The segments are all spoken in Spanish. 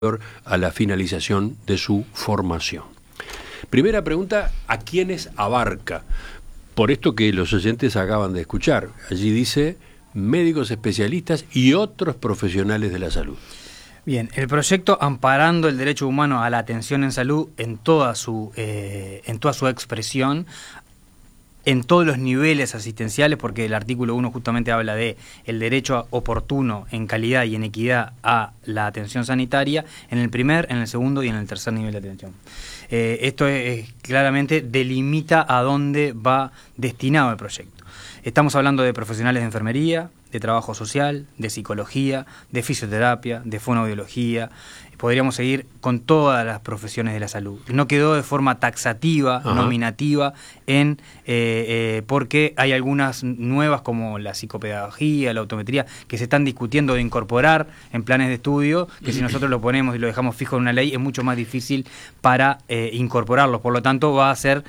a la finalización de su formación. Primera pregunta, ¿a quiénes abarca? Por esto que los oyentes acaban de escuchar. Allí dice médicos especialistas y otros profesionales de la salud. Bien, el proyecto amparando el derecho humano a la atención en salud en toda su expresión, en todos los niveles asistenciales, porque el artículo 1 justamente habla de el derecho oportuno en calidad y en equidad a la atención sanitaria, en el primer, en el segundo y en el tercer nivel de atención. Esto claramente delimita a dónde va destinado el proyecto. Estamos hablando de profesionales de enfermería, de trabajo social, de psicología, de fisioterapia, de fonoaudiología. Podríamos seguir con todas las profesiones de la salud. No quedó de forma taxativa, nominativa, porque hay algunas nuevas como la psicopedagogía, la optometría, que se están discutiendo de incorporar en planes de estudio, que si nosotros lo ponemos y lo dejamos fijo en una ley es mucho más difícil para incorporarlos. Por lo tanto, va a ser,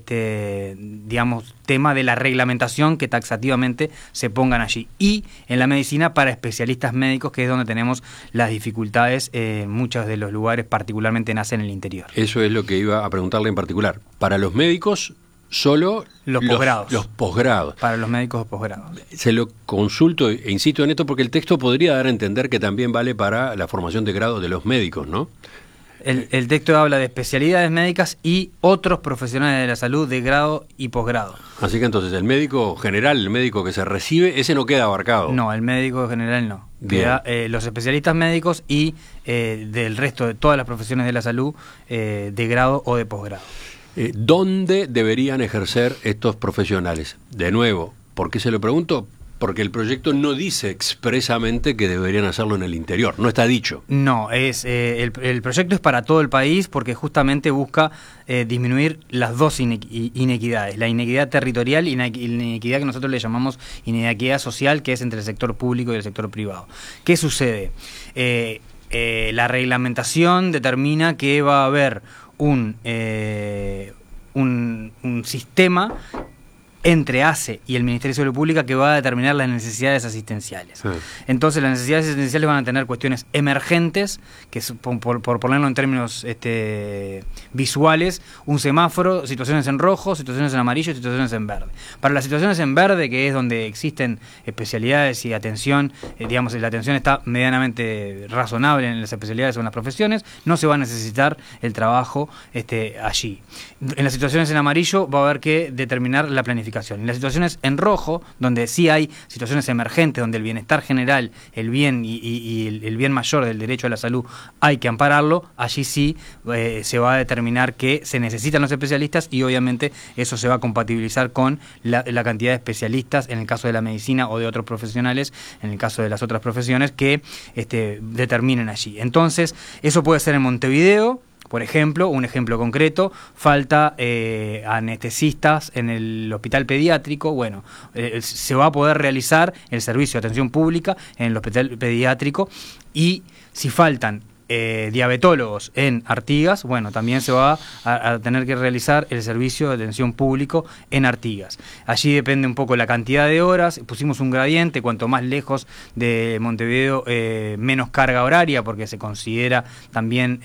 tema de la reglamentación que taxativamente se pongan allí. Y en la medicina para especialistas médicos, que es donde tenemos las dificultades, muchos de los lugares particularmente nacen en el interior. Eso es lo que iba a preguntarle en particular. Para los médicos, solo los posgrados. Los posgrados. Para los médicos posgrados. Se lo consulto e insisto en esto porque el texto podría dar a entender que también vale para la formación de grado de los médicos, ¿no? El texto habla de especialidades médicas y otros profesionales de la salud de grado y posgrado. Así que entonces el médico general, el médico que se recibe, ese no queda abarcado. No, el médico general no. Queda los especialistas médicos y del resto de todas las profesiones de la salud de grado o de posgrado. ¿Dónde deberían ejercer estos profesionales? De nuevo, ¿por qué se lo pregunto? Porque el proyecto no dice expresamente que deberían hacerlo en el interior, no está dicho. No, el proyecto es para todo el país porque justamente busca disminuir las dos inequidades, la inequidad territorial y la inequidad que nosotros le llamamos inequidad social, que es entre el sector público y el sector privado. ¿Qué sucede? La reglamentación determina que va a haber un sistema entre ACE y el Ministerio de Salud Pública que va a determinar las necesidades asistenciales. Sí. Entonces las necesidades asistenciales van a tener cuestiones emergentes, que es, por ponerlo en términos visuales, un semáforo, situaciones en rojo, situaciones en amarillo y situaciones en verde. Para las situaciones en verde, que es donde existen especialidades y atención, la atención está medianamente razonable en las especialidades o en las profesiones, no se va a necesitar el trabajo allí. En las situaciones en amarillo va a haber que determinar la planificación. En las situaciones en rojo, donde sí hay situaciones emergentes, donde el bienestar general, el bien y el bien mayor del derecho a la salud hay que ampararlo, allí sí se va a determinar que se necesitan los especialistas y obviamente eso se va a compatibilizar con la cantidad de especialistas en el caso de la medicina o de otros profesionales, en el caso de las otras profesiones que determinen allí. Entonces, eso puede ser en Montevideo. Por ejemplo, un ejemplo concreto, falta anestesistas en el hospital pediátrico. Bueno, se va a poder realizar el servicio de atención pública en el hospital pediátrico y si faltan diabetólogos en Artigas, bueno, también se va a tener que realizar el servicio de atención público en Artigas. Allí depende un poco la cantidad de horas, pusimos un gradiente, cuanto más lejos de Montevideo, menos carga horaria, porque se considera también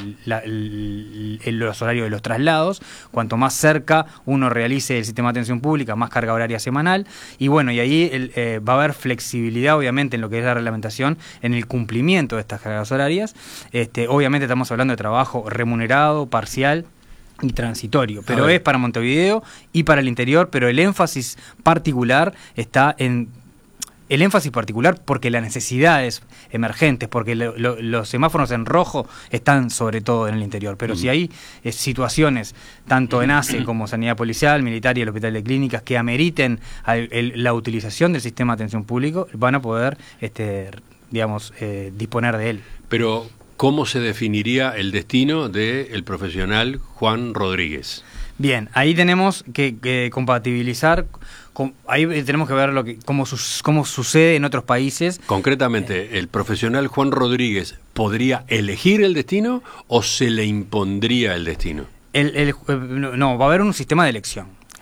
los horarios de los traslados. Cuanto más cerca uno realice el sistema de atención pública, más carga horaria semanal, y bueno, y ahí va a haber flexibilidad, obviamente, en lo que es la reglamentación, en el cumplimiento de estas cargas horarias. Obviamente estamos hablando de trabajo remunerado, parcial y transitorio, pero es para Montevideo y para el interior, pero el énfasis particular está en... El énfasis particular porque las necesidades emergentes, porque los semáforos en rojo están sobre todo en el interior, pero si hay situaciones, tanto en ACE como Sanidad Policial, Militar y el Hospital de Clínicas, que ameriten la utilización del sistema de atención público, van a poder disponer de él. Pero, ¿cómo se definiría el destino del profesional Juan Rodríguez? Bien, ahí tenemos que compatibilizar, ahí tenemos que ver cómo sucede en otros países. Concretamente, ¿el profesional Juan Rodríguez podría elegir el destino o se le impondría el destino? No, va a haber un sistema de elección.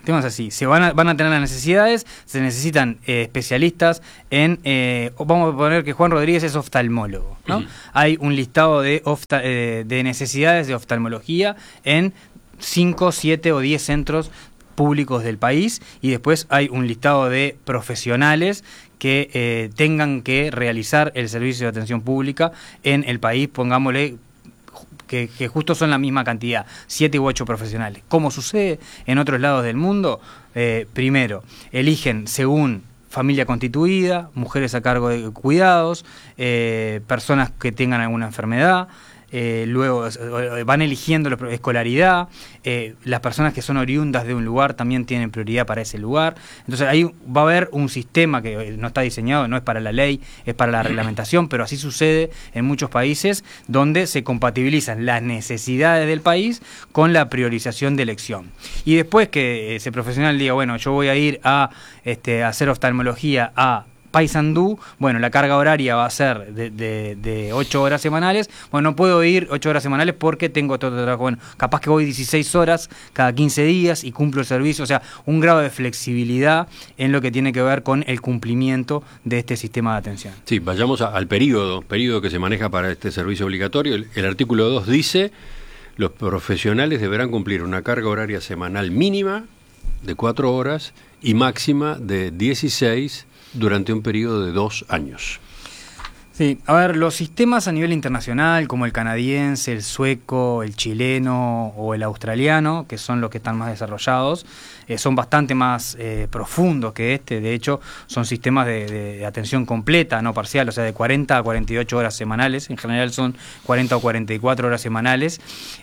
tema es así, van a tener las necesidades, se necesitan especialistas en, vamos a poner que Juan Rodríguez es oftalmólogo, ¿no? Hay un listado de necesidades de oftalmología en 5, 7 o 10 centros públicos del país, y después hay un listado de profesionales que tengan que realizar el servicio de atención pública en el país, pongámosle que justo son la misma cantidad, 7 u 8 profesionales. Como sucede en otros lados del mundo, primero, eligen según familia constituida, mujeres a cargo de cuidados, personas que tengan alguna enfermedad, luego van eligiendo la escolaridad, las personas que son oriundas de un lugar también tienen prioridad para ese lugar. Entonces ahí va a haber un sistema que no está diseñado, no es para la ley, es para la reglamentación, pero así sucede en muchos países donde se compatibilizan las necesidades del país con la priorización de elección. Y después que ese profesional diga, bueno, yo voy a ir a hacer oftalmología a Paysandú, bueno, la carga horaria va a ser de 8 horas semanales. Bueno, no puedo ir 8 horas semanales porque tengo todo trabajo. Bueno, capaz que voy 16 horas cada 15 días y cumplo el servicio. O sea, un grado de flexibilidad en lo que tiene que ver con el cumplimiento de este sistema de atención. Sí, vayamos al periodo que se maneja para este servicio obligatorio. El artículo 2 dice: los profesionales deberán cumplir una carga horaria semanal mínima de 4 horas y máxima de 16 durante un periodo de 2 años. Sí, a ver, los sistemas a nivel internacional, como el canadiense, el sueco, el chileno o el australiano, que son los que están más desarrollados, son bastante más profundos que este. De hecho, son sistemas de atención completa, no parcial, o sea, de 40 a 48 horas semanales. En general son 40 o 44 horas semanales.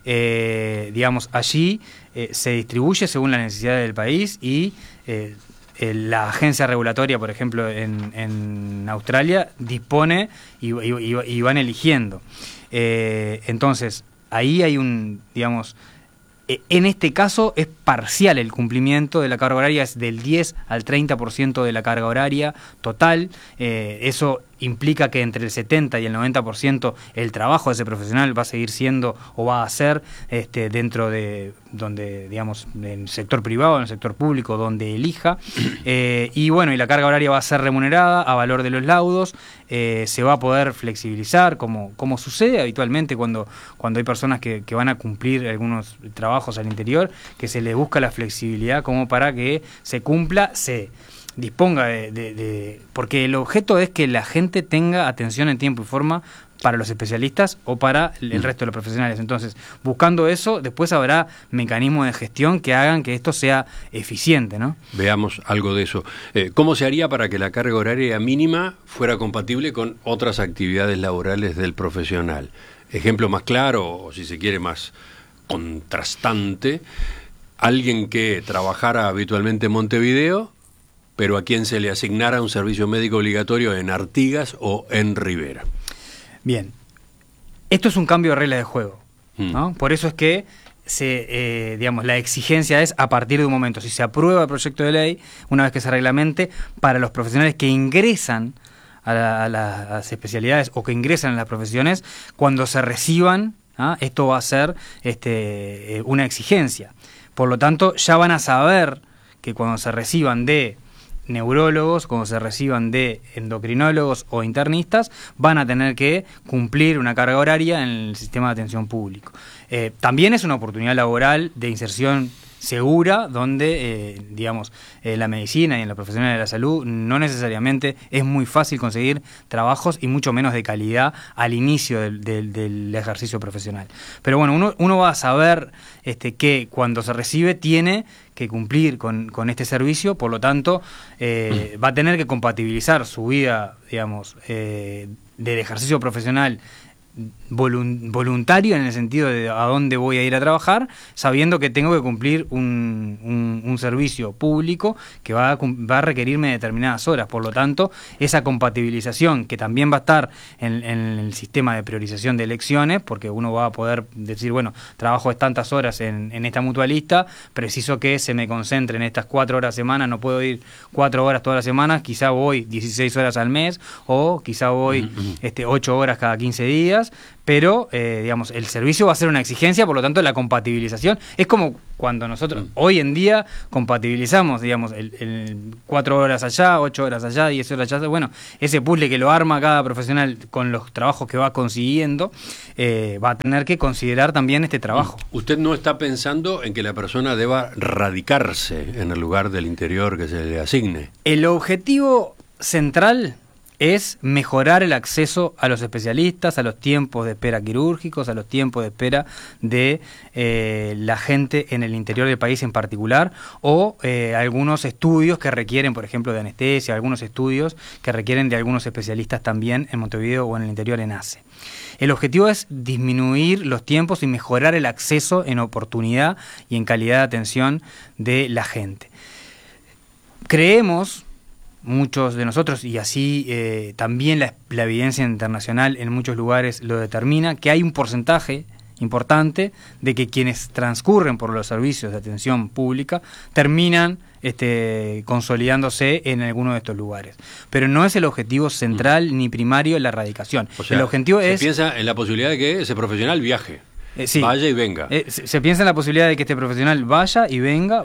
Digamos, allí se distribuye según la necesidad del país y la agencia regulatoria, por ejemplo, en Australia, dispone y van eligiendo. Entonces, ahí hay digamos, en este caso es parcial el cumplimiento de la carga horaria, es del 10 al 30% de la carga horaria total. Eso implica que entre el 70 y el 90% el trabajo de ese profesional va a seguir siendo o va a ser dentro de donde, digamos, en el sector privado, en el sector público, donde elija. Y bueno, y la carga horaria va a ser remunerada a valor de los laudos. Se va a poder flexibilizar como sucede habitualmente cuando hay personas que van a cumplir algunos trabajos al interior, que se les busca la flexibilidad como para que se cumpla, se disponga porque el objeto es que la gente tenga atención en tiempo y forma para los especialistas o para el resto de los profesionales. Entonces, buscando eso, después habrá mecanismos de gestión que hagan que esto sea eficiente, ¿no? Veamos algo de eso. ¿Cómo se haría para que la carga horaria mínima fuera compatible con otras actividades laborales del profesional? Ejemplo más claro, o si se quiere más contrastante, alguien que trabajara habitualmente en Montevideo, pero a quien se le asignara un servicio médico obligatorio en Artigas o en Rivera. Bien, esto es un cambio de regla de juego, ¿no? Por eso es que digamos, la exigencia es a partir de un momento, si se aprueba el proyecto de ley, una vez que se reglamente, para los profesionales que ingresan a las especialidades o que ingresan a las profesiones, cuando se reciban, esto va a ser una exigencia. Por lo tanto, ya van a saber que cuando se reciban de neurólogos, cuando se reciban de endocrinólogos o internistas, van a tener que cumplir una carga horaria en el sistema de atención público. También es una oportunidad laboral de inserción segura, donde, digamos, la medicina y en la profesional de la salud no necesariamente es muy fácil conseguir trabajos y mucho menos de calidad al inicio del ejercicio profesional. Pero bueno, uno va a saber que cuando se recibe tiene que cumplir con este servicio, por lo tanto, va a tener que compatibilizar su vida, digamos, del ejercicio profesional voluntario, en el sentido de a dónde voy a ir a trabajar, sabiendo que tengo que cumplir un servicio público que va a requerirme determinadas horas. Por lo tanto, esa compatibilización, que también va a estar en el sistema de priorización de elecciones, porque uno va a poder decir, bueno, trabajo tantas horas en esta mutualista, preciso que se me concentre en estas 4 horas a semana, no puedo ir 4 horas todas las semanas, quizá voy 16 horas al mes, o quizá voy 8 horas cada 15 días, horas, pero digamos, el servicio va a ser una exigencia, por lo tanto la compatibilización es como cuando nosotros hoy en día compatibilizamos, digamos, el 4 horas allá, 8 horas allá, 10 horas allá. Bueno, ese puzzle que lo arma cada profesional con los trabajos que va consiguiendo, va a tener que considerar también este trabajo. ¿Usted no está pensando en que la persona deba radicarse en el lugar del interior que se le asigne? El objetivo central es mejorar el acceso a los especialistas, a los tiempos de espera quirúrgicos, a los tiempos de espera de la gente en el interior del país en particular, o algunos estudios que requieren, por ejemplo, de anestesia, algunos estudios que requieren de algunos especialistas también en Montevideo o en el interior en ACE. El objetivo es disminuir los tiempos y mejorar el acceso en oportunidad y en calidad de atención de la gente. Creemos, muchos de nosotros, y así también la evidencia internacional en muchos lugares lo determina, que hay un porcentaje importante de que quienes transcurren por los servicios de atención pública terminan consolidándose en alguno de estos lugares. Pero no es el objetivo central ni primario la erradicación. O sea, el objetivo se es... piensa en la posibilidad de que ese profesional viaje. Sí, vaya y venga. Se piensa en la posibilidad de que este profesional vaya y venga,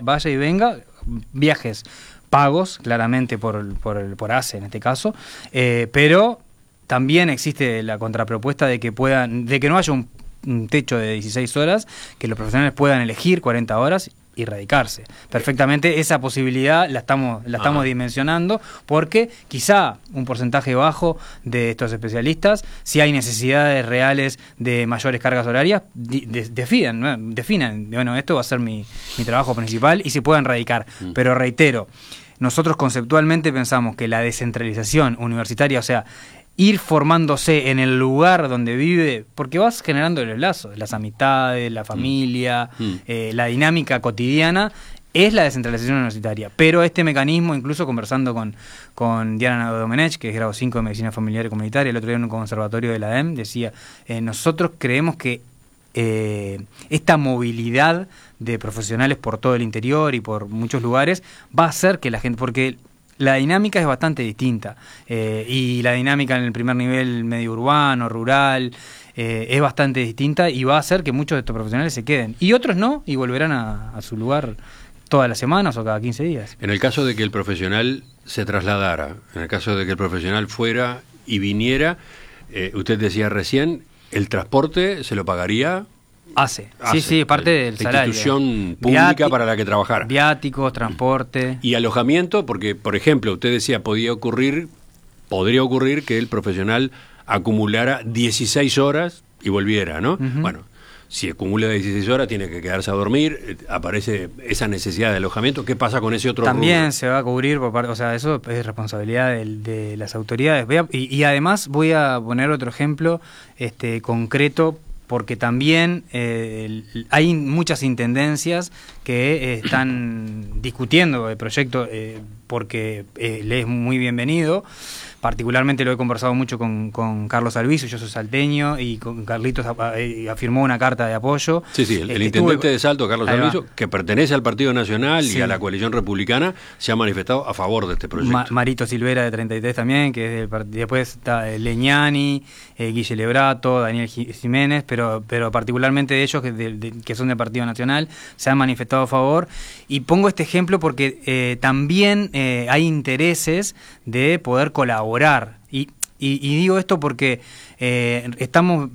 viajes pagos, claramente por ACE en este caso, pero también existe la contrapropuesta de que no haya un techo de 16 horas, que los profesionales puedan elegir 40 horas y radicarse. Perfectamente esa posibilidad la estamos dimensionando, porque quizá un porcentaje bajo de estos especialistas, si hay necesidades reales de mayores cargas horarias, definan, bueno, esto va a ser mi trabajo principal y se puedan radicar. Pero reitero, nosotros conceptualmente pensamos que la descentralización universitaria, o sea, ir formándose en el lugar donde vive, porque vas generando los lazos, las amistades, la familia, la dinámica cotidiana, es la descentralización universitaria. Pero este mecanismo, incluso conversando con Diana Domenech, que es grado 5 de Medicina Familiar y Comunitaria, el otro día en un conservatorio de la ADEM, decía, nosotros creemos que esta movilidad de profesionales por todo el interior y por muchos lugares va a hacer que la gente, porque la dinámica es bastante distinta, y la dinámica en el primer nivel medio urbano, rural, es bastante distinta, y va a hacer que muchos de estos profesionales se queden, y otros no, y volverán a su lugar todas las semanas o cada 15 días. En el caso de que el profesional se trasladara, en el caso de que el profesional fuera y viniera, usted decía recién, ¿el transporte se lo pagaría? ACE. Sí, parte del salario. La institución pública para la que trabajara. Viáticos, transporte. Y alojamiento, porque, por ejemplo, usted decía, podría ocurrir que el profesional acumulara 16 horas y volviera, ¿no? Bueno, si acumula 16 horas, tiene que quedarse a dormir, aparece esa necesidad de alojamiento. ¿Qué pasa con ese otro También rubro? Se va a cubrir por parte, o sea, eso es responsabilidad de las autoridades. Y además voy a poner otro ejemplo concreto, porque también hay muchas intendencias que están discutiendo el proyecto, porque le es muy bienvenido. Particularmente lo he conversado mucho con Carlos Alviso, yo soy salteño, y con Carlitos afirmó una carta de apoyo. Sí, el intendente de Salto, Carlos Alviso, que pertenece al Partido Nacional y a la coalición republicana, se ha manifestado a favor de este proyecto. Marito Silvera de 33 también, que es después está Leñani, Guille Lebrato, Daniel Jiménez, pero particularmente de ellos, que son del Partido Nacional, se han manifestado a favor. Y pongo este ejemplo porque también hay intereses de poder colaborar. Y digo esto porque estamos...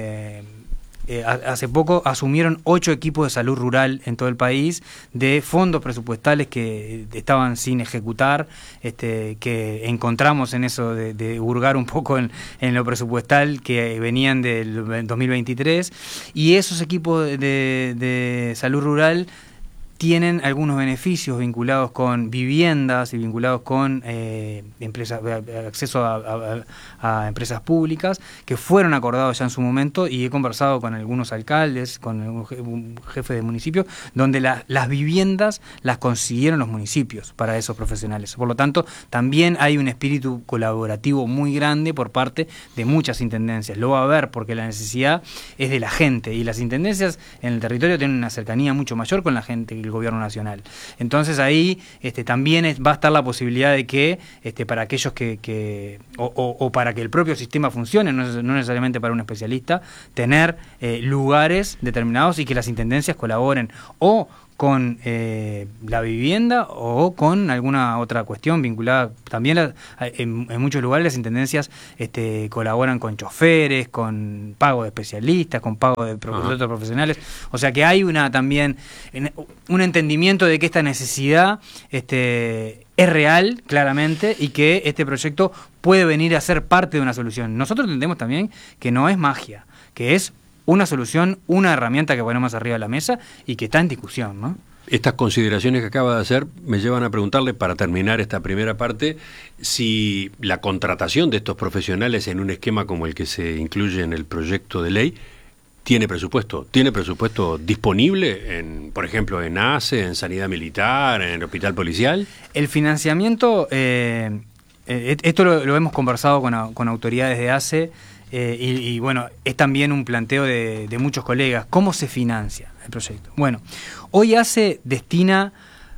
hace poco asumieron 8 equipos de salud rural en todo el país de fondos presupuestales que estaban sin ejecutar, que encontramos en eso de hurgar un poco en lo presupuestal que venían del 2023, y esos equipos de salud rural tienen algunos beneficios vinculados con viviendas y vinculados con empresas, acceso a empresas públicas, que fueron acordados ya en su momento, y he conversado con algunos alcaldes, con un jefe de municipio, donde las viviendas las consiguieron los municipios para esos profesionales. Por lo tanto, también hay un espíritu colaborativo muy grande por parte de muchas intendencias. Lo va a haber porque la necesidad es de la gente, y las intendencias en el territorio tienen una cercanía mucho mayor con la gente, del gobierno nacional. Entonces ahí también va a estar la posibilidad de que para aquellos o para que el propio sistema funcione, no necesariamente para un especialista, tener lugares determinados y que las intendencias colaboren o con la vivienda o con alguna otra cuestión vinculada. También en muchos lugares las intendencias colaboran con choferes, con pago de especialistas, con pago de otros profesionales. O sea que hay también un entendimiento de que esta necesidad es real, claramente, y que este proyecto puede venir a ser parte de una solución. Nosotros entendemos también que no es magia, que es una solución, una herramienta que ponemos arriba de la mesa y que está en discusión, ¿no? Estas consideraciones que acaba de hacer me llevan a preguntarle, para terminar esta primera parte, si la contratación de estos profesionales en un esquema como el que se incluye en el proyecto de ley tiene presupuesto disponible, por ejemplo, en ACE, en Sanidad Militar, en el Hospital Policial. El financiamiento, esto lo hemos conversado con autoridades de ACE, y bueno, es también un planteo de muchos colegas. ¿Cómo se financia el proyecto? Bueno, hoy ACE destina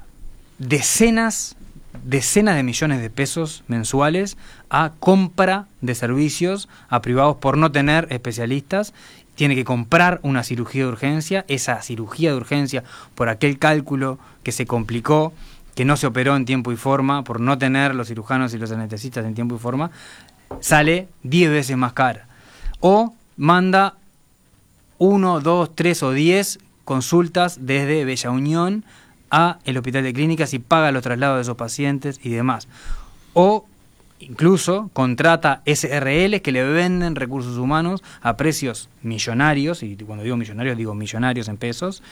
decenas de millones de pesos mensuales a compra de servicios a privados por no tener especialistas. Tiene que comprar una cirugía de urgencia, esa cirugía de urgencia, por aquel cálculo que se complicó, que no se operó en tiempo y forma, por no tener los cirujanos y los anestesistas en tiempo y forma, sale 10 veces más cara. O manda 1, 2, 3 o 10 consultas desde Bella Unión a el Hospital de Clínicas y paga los traslados de esos pacientes y demás. O incluso contrata SRL que le venden recursos humanos a precios millonarios, y cuando digo millonarios digo millonarios en pesos,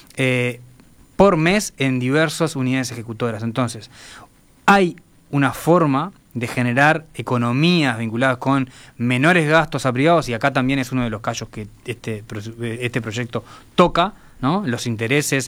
por mes en diversas unidades ejecutoras. Entonces, hay una forma de generar economías vinculadas con menores gastos a privados, y acá también es uno de los callos que este proyecto toca, ¿no? Los intereses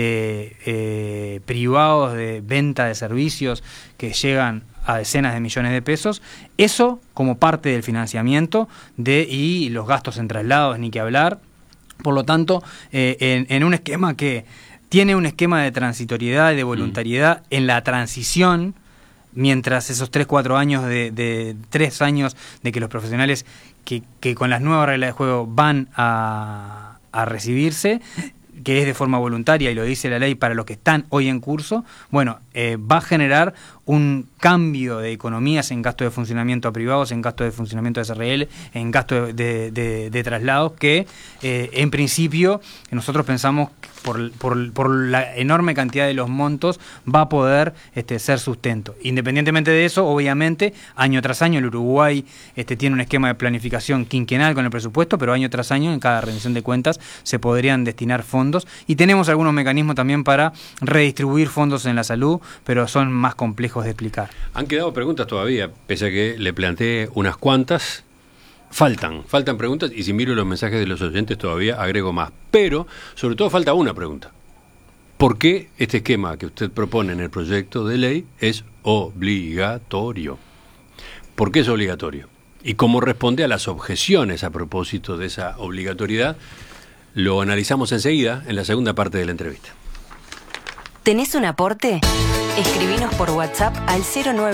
de privados de venta de servicios que llegan a decenas de millones de pesos, eso como parte del financiamiento y los gastos en traslados, ni que hablar. Por lo tanto, en un esquema que tiene un esquema de transitoriedad y de voluntariedad en la transición, mientras esos 3-4 años de 3 años de que los profesionales que con las nuevas reglas de juego van a recibirse, que es de forma voluntaria y lo dice la ley para los que están hoy en curso, bueno, va a generar un cambio de economías en gasto de funcionamiento a privados, en gasto de funcionamiento de SRL, en gasto de traslados, que en principio nosotros pensamos por la enorme cantidad de los montos va a poder ser sustento. Independientemente de eso, obviamente, año tras año el Uruguay tiene un esquema de planificación quinquenal con el presupuesto, pero año tras año en cada rendición de cuentas se podrían destinar fondos, y tenemos algunos mecanismos también para redistribuir fondos en la salud, pero son más complejos de explicar. Han quedado preguntas todavía, pese a que le planteé unas cuantas. Faltan preguntas, y si miro los mensajes de los oyentes todavía agrego más. Pero, sobre todo, falta una pregunta. ¿Por qué este esquema que usted propone en el proyecto de ley es obligatorio? ¿Por qué es obligatorio? Y cómo responde a las objeciones a propósito de esa obligatoriedad, lo analizamos enseguida en la segunda parte de la entrevista. ¿Tenés un aporte? Escribinos por WhatsApp al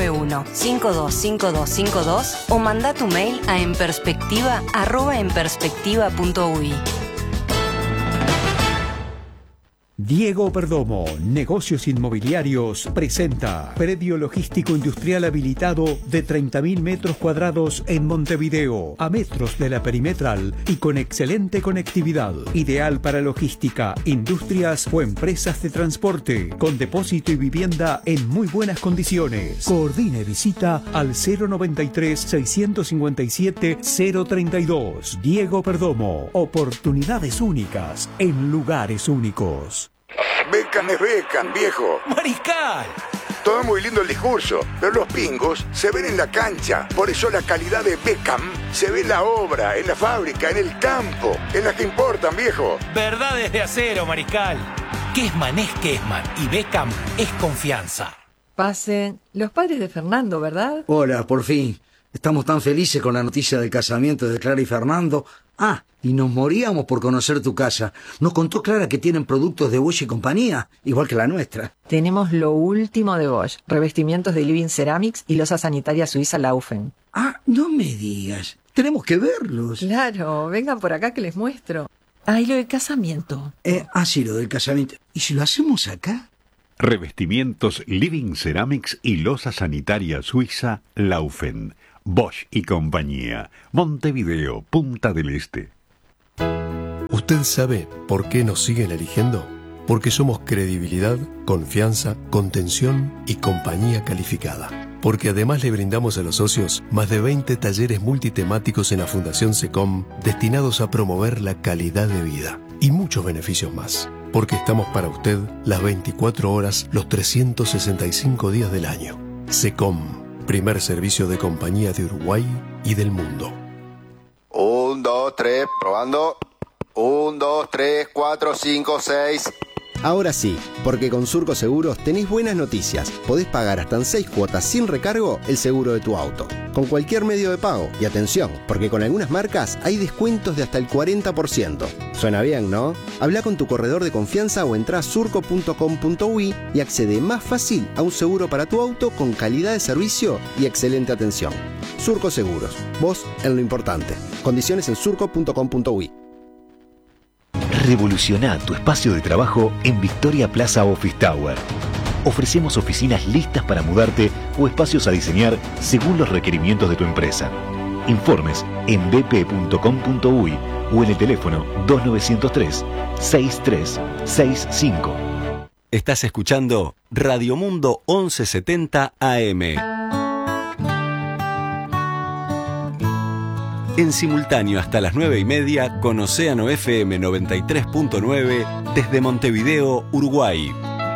091-525252 o mandá tu mail a enperspectiva@enperspectiva.ui. Diego Perdomo, Negocios Inmobiliarios, presenta predio logístico industrial habilitado de 30.000 metros cuadrados en Montevideo, a metros de la perimetral y con excelente conectividad. Ideal para logística, industrias o empresas de transporte, con depósito y vivienda en muy buenas condiciones. Coordine visita al 093-657-032. Diego Perdomo, oportunidades únicas en lugares únicos. Beckham es Beckham, viejo. ¡Mariscal! Todo muy lindo el discurso, pero los pingos se ven en la cancha. Por eso la calidad de Beckham se ve en la obra, en la fábrica, en el campo, en las que importan, viejo. Verdades de acero, Mariscal. Kessman es Kessman y Beckham es confianza. Pasen. Los padres de Fernando, ¿verdad? Hola, por fin. Estamos tan felices con la noticia del casamiento de Clara y Fernando Ah, y nos moríamos por conocer tu casa. Nos contó Clara que tienen productos de Bosch y compañía, igual que la nuestra. Tenemos lo último de Bosch, revestimientos de Living Ceramics y losa sanitaria suiza Laufen. Ah, no me digas. Tenemos que verlos. Claro, vengan por acá que les muestro. Ah, y lo del casamiento. Sí, lo del casamiento. ¿Y si lo hacemos acá? Revestimientos Living Ceramics y losa sanitaria suiza Laufen. Bosch y compañía. Montevideo, Punta del Este. ¿Usted sabe por qué nos siguen eligiendo? Porque somos credibilidad, confianza, contención y compañía calificada. Porque además le brindamos a los socios más de 20 talleres multitemáticos en la Fundación SECOM destinados a promover la calidad de vida y muchos beneficios más. Porque estamos para usted las 24 horas, los 365 días del año. SECOM, primer servicio de compañía de Uruguay y del mundo. 1, 2, 3, probando. 1, 2, 3, 4, 5, 6. Ahora sí, porque con Surco Seguros tenés buenas noticias. Podés pagar hasta en 6 cuotas sin recargo el seguro de tu auto, con cualquier medio de pago. Y atención, porque con algunas marcas hay descuentos de hasta el 40%. Suena bien, ¿no? Habla con tu corredor de confianza o entrá a surco.com.uy y accede más fácil a un seguro para tu auto con calidad de servicio y excelente atención. Surco Seguros, vos en lo importante. Condiciones en surco.com.uy. Revoluciona tu espacio de trabajo en Victoria Plaza Office Tower. Ofrecemos oficinas listas para mudarte o espacios a diseñar según los requerimientos de tu empresa. Informes en bp.com.uy o en el teléfono 2903-6365. Estás escuchando Radio Mundo 1170 AM. En simultáneo hasta las 9:30 con Océano FM 93.9 desde Montevideo, Uruguay.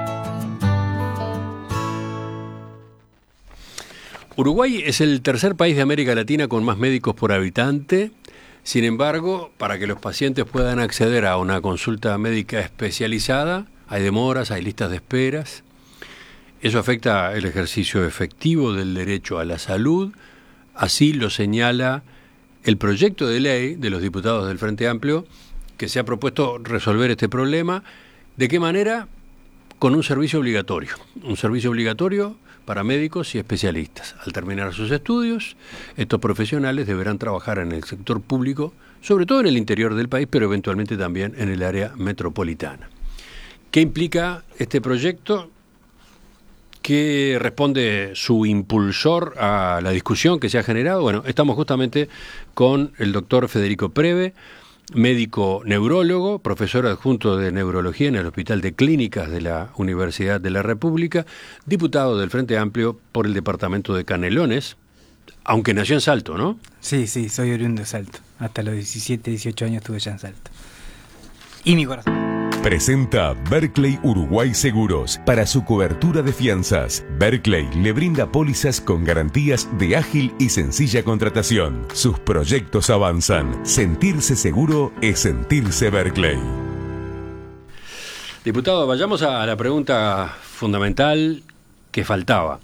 Uruguay es el tercer país de América Latina con más médicos por habitante. Sin embargo, para que los pacientes puedan acceder a una consulta médica especializada, hay demoras, hay listas de esperas. Eso afecta el ejercicio efectivo del derecho a la salud. Así lo señala el proyecto de ley de los diputados del Frente Amplio, que se ha propuesto resolver este problema. ¿De qué manera? Con un servicio obligatorio. Un servicio obligatorio para médicos y especialistas. Al terminar sus estudios, estos profesionales deberán trabajar en el sector público, sobre todo en el interior del país, pero eventualmente también en el área metropolitana. ¿Qué implica este proyecto? ¿Qué responde su impulsor a la discusión que se ha generado? Bueno, estamos justamente con el doctor Federico Preve, médico neurólogo, profesor adjunto de neurología en el Hospital de Clínicas de la Universidad de la República, diputado del Frente Amplio por el departamento de Canelones, aunque nació en Salto, ¿no? Sí, soy oriundo de Salto. Hasta los 17, 18 años estuve ya en Salto. Y mi corazón. Presenta Berkeley Uruguay Seguros para su cobertura de fianzas. Berkeley le brinda pólizas con garantías de ágil y sencilla contratación. Sus proyectos avanzan. Sentirse seguro es sentirse Berkeley. Diputado, vayamos a la pregunta fundamental que faltaba.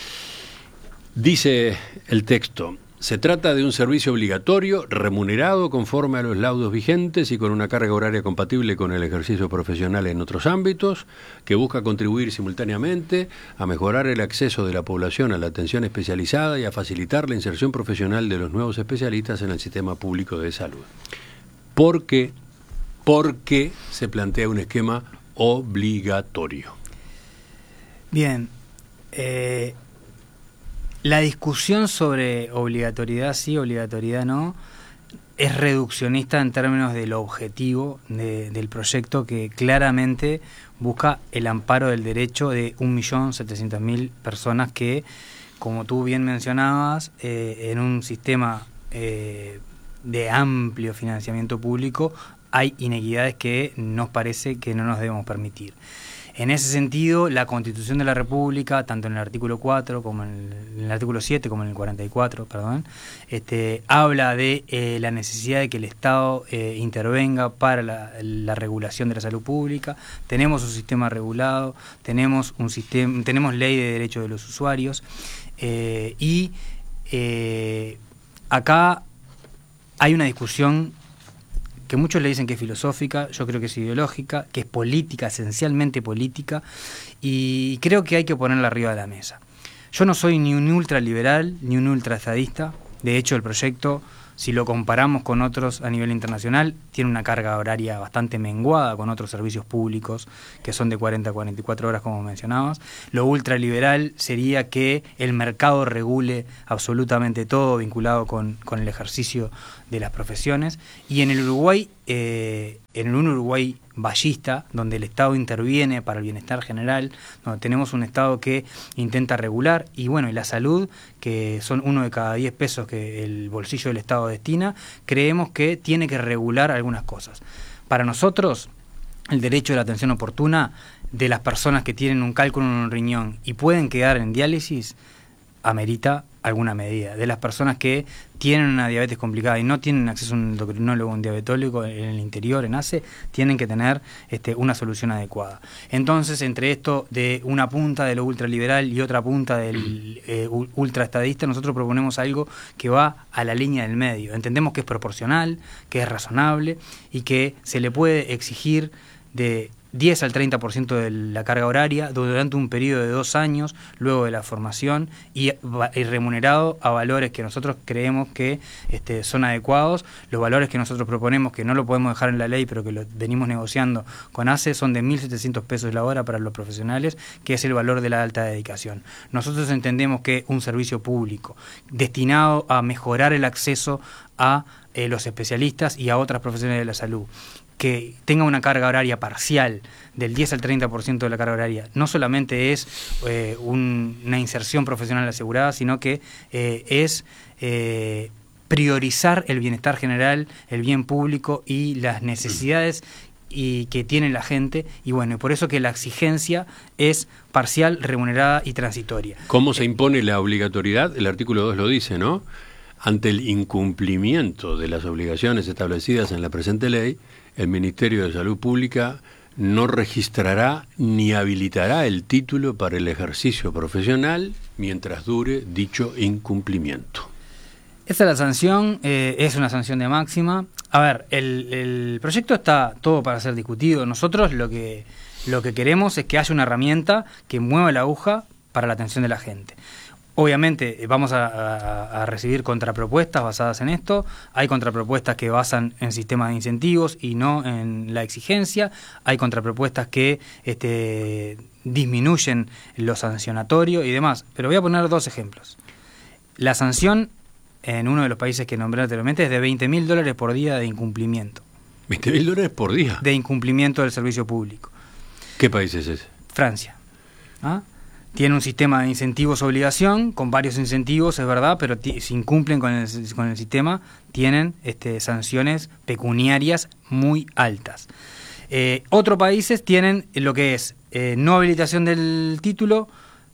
Dice el texto: se trata de un servicio obligatorio, remunerado conforme a los laudos vigentes y con una carga horaria compatible con el ejercicio profesional en otros ámbitos, que busca contribuir simultáneamente a mejorar el acceso de la población a la atención especializada y a facilitar la inserción profesional de los nuevos especialistas en el sistema público de salud. ¿Por qué se plantea un esquema obligatorio? Bien, la discusión sobre obligatoriedad sí, obligatoriedad no, es reduccionista en términos del objetivo del proyecto, que claramente busca el amparo del derecho de 1.700.000 personas que, como tú bien mencionabas, en un sistema de amplio financiamiento público hay inequidades que nos parece que no nos debemos permitir. En ese sentido, la Constitución de la República, tanto en el artículo 4 como en el artículo 7, como en el 44, habla de la necesidad de que el Estado intervenga para la regulación de la salud pública. Tenemos un sistema regulado, tenemos ley de derechos de los usuarios, y acá hay una discusión que muchos le dicen que es filosófica, yo creo que es ideológica, que es política, esencialmente política, y creo que hay que ponerla arriba de la mesa. Yo no soy ni un ultraliberal ni un ultraestadista. De hecho, el proyecto, si lo comparamos con otros a nivel internacional, tiene una carga horaria bastante menguada con otros servicios públicos que son de 40 a 44 horas, como mencionabas. Lo ultraliberal sería que el mercado regule absolutamente todo vinculado con el ejercicio de las profesiones. Y en el Uruguay, en un Uruguay ballista, donde el Estado interviene para el bienestar general, donde tenemos un Estado que intenta regular, y bueno, y la salud, que son 1 de cada 10 pesos que el bolsillo del Estado destina, creemos que tiene que regular algunas cosas. Para nosotros, el derecho de la atención oportuna de las personas que tienen un cálculo en un riñón y pueden quedar en diálisis, amerita alguna medida. De las personas que tienen una diabetes complicada y no tienen acceso a un endocrinólogo o un diabetólogo en el interior, en ACE, tienen que tener una solución adecuada. Entonces, entre esto de una punta de lo ultraliberal y otra punta del ultraestadista, nosotros proponemos algo que va a la línea del medio. Entendemos que es proporcional, que es razonable y que se le puede exigir de 10 al 30% de la carga horaria durante un periodo de 2 años luego de la formación y remunerado a valores que nosotros creemos que son adecuados. Los valores que nosotros proponemos, que no lo podemos dejar en la ley pero que lo venimos negociando con ACE, son de 1.700 pesos la hora para los profesionales, que es el valor de la alta dedicación. Nosotros entendemos que un servicio público destinado a mejorar el acceso a los especialistas y a otras profesiones de la salud, que tenga una carga horaria parcial del 10 al 30% de la carga horaria, no solamente es una inserción profesional asegurada, sino que es priorizar el bienestar general, el bien público y las necesidades que tiene la gente, y bueno, y por eso que la exigencia es parcial, remunerada y transitoria. ¿Cómo se impone la obligatoriedad? El artículo 2 lo dice, ¿no? Ante el incumplimiento de las obligaciones establecidas en la presente ley, el Ministerio de Salud Pública no registrará ni habilitará el título para el ejercicio profesional mientras dure dicho incumplimiento. Esta es la sanción, es una sanción de máxima. A ver, el proyecto está todo para ser discutido. Nosotros lo que queremos es que haya una herramienta que mueva la aguja para la atención de la gente. Obviamente vamos a recibir contrapropuestas basadas en esto. Hay contrapropuestas que basan en sistemas de incentivos y no en la exigencia. Hay contrapropuestas que disminuyen lo sancionatorio y demás. Pero voy a poner 2 ejemplos. La sanción en uno de los países que nombré anteriormente es de $20.000 por día de incumplimiento. ¿$20.000 por día? De incumplimiento del servicio público. ¿Qué país es ese? Francia. ¿Ah? Tiene un sistema de incentivos-obligación, con varios incentivos, es verdad, pero si incumplen con el sistema, tienen sanciones pecuniarias muy altas. Otros países tienen lo que es no habilitación del título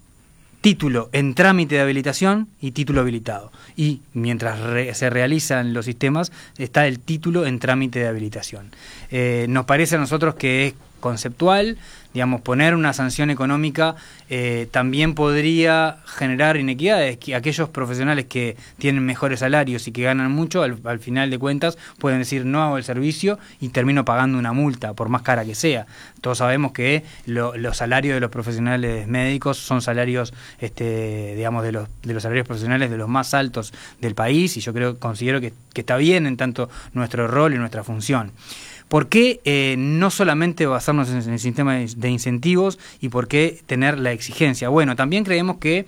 en trámite de habilitación y título habilitado. Y mientras se realizan los sistemas, está el título en trámite de habilitación. Nos parece a nosotros que es conceptual, digamos, poner una sanción económica también podría generar inequidades. Que aquellos profesionales que tienen mejores salarios y que ganan mucho, al final de cuentas pueden decir no hago el servicio y termino pagando una multa, por más cara que sea. Todos sabemos que los salarios de los profesionales médicos son salarios, digamos, de los salarios profesionales de los más altos del país, y yo considero que está bien en tanto nuestro rol y nuestra función. ¿Por qué no solamente basarnos en el sistema de incentivos y por qué tener la exigencia? Bueno, también creemos que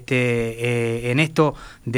en esto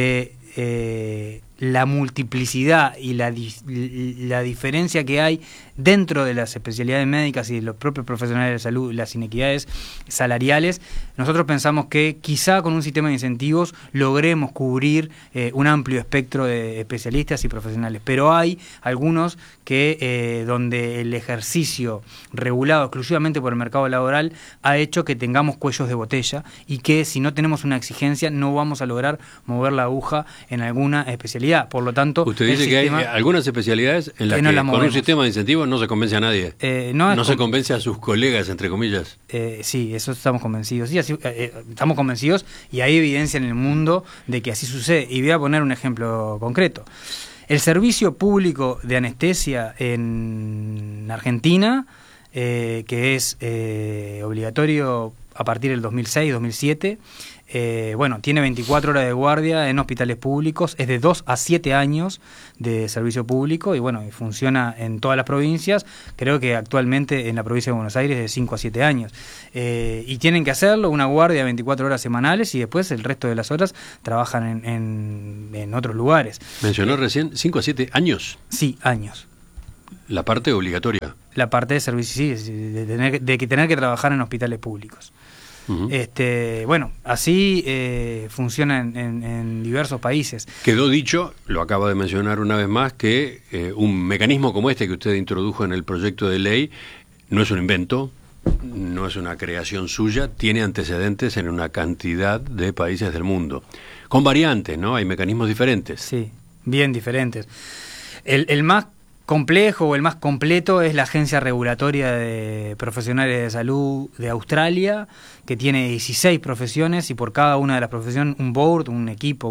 de la multiplicidad y la diferencia que hay dentro de las especialidades médicas y de los propios profesionales de salud, las inequidades salariales, nosotros pensamos que quizá con un sistema de incentivos logremos cubrir un amplio espectro de especialistas y profesionales, pero hay algunos que donde el ejercicio regulado exclusivamente por el mercado laboral ha hecho que tengamos cuellos de botella y que si no tenemos una exigencia no vamos a lograr mover la aguja en alguna especialidad. Por lo tanto, usted dice que hay algunas especialidades en las que con un sistema de incentivos no se convence a nadie, no se convence a sus colegas, entre comillas. Sí, eso estamos convencidos. Sí, estamos convencidos y hay evidencia en el mundo de que así sucede. Y voy a poner un ejemplo concreto. El servicio público de anestesia en Argentina, que es obligatorio a partir del 2006-2007, tiene 24 horas de guardia en hospitales públicos, es de 2 a 7 años de servicio público y funciona en todas las provincias. Creo que actualmente en la provincia de Buenos Aires es de 5 a 7 años. Y tienen que hacerlo, una guardia de 24 horas semanales y después el resto de las horas trabajan en otros lugares. ¿Mencionó recién 5 a 7 años? Sí, años. ¿La parte obligatoria? La parte de servicio, sí, de tener que trabajar en hospitales públicos. Uh-huh. Así funciona en diversos países. Quedó dicho, lo acaba de mencionar una vez más, que un mecanismo como este que usted introdujo en el proyecto de ley no es un invento, no es una creación suya, tiene antecedentes en una cantidad de países del mundo, con variantes, ¿no? Hay mecanismos diferentes. Sí, bien diferentes. El más complejo o el más completo es la Agencia Regulatoria de Profesionales de Salud de Australia, que tiene 16 profesiones y por cada una de las profesiones un board, un equipo,